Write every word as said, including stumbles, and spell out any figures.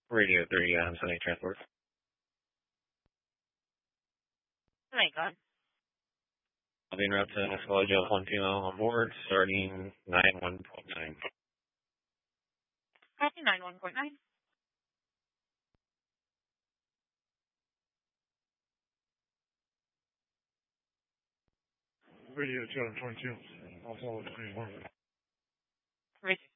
Radio three, um, Sunday Transport. Oh my god. I'll be en route to Escalade one two on board, starting nine one point nine. Copy nine one point nine. Radio two twenty-two. Also, twenty-one. Radio